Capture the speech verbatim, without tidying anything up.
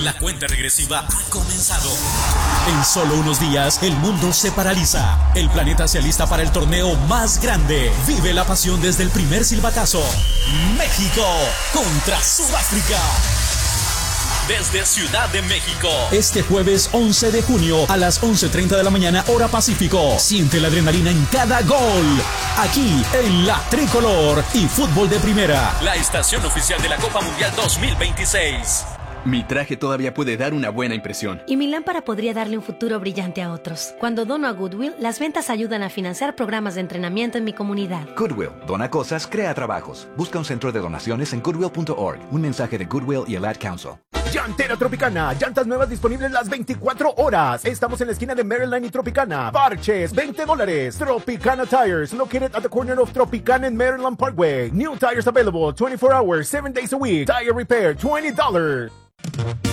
La cuenta regresiva ha comenzado. En solo unos días, el mundo se paraliza. El planeta se alista para el torneo más grande. Vive la pasión desde el primer silbatazo. México contra Sudáfrica. Desde Ciudad de México. Este jueves once de junio a las once treinta de la mañana, hora Pacífico. Siente la adrenalina en cada gol. Aquí en La Tricolor y Fútbol de Primera. La estación oficial de la Copa Mundial dos mil veintiséis. Mi traje todavía puede dar una buena impresión. Y mi lámpara podría darle un futuro brillante a otros. Cuando dono a Goodwill, las ventas ayudan a financiar programas de entrenamiento en mi comunidad. Goodwill, dona cosas, crea trabajos. Busca un centro de donaciones en goodwill punto org. Un mensaje de Goodwill y el Ad Council. Llantera Tropicana, llantas nuevas disponibles las veinticuatro horas. Estamos en la esquina de Maryland y Tropicana. Parches, veinte dólares. Tropicana Tires, located at the corner of Tropicana and Maryland Parkway. New tires available twenty-four hours, seven days a week. Tire repair, twenty dollars.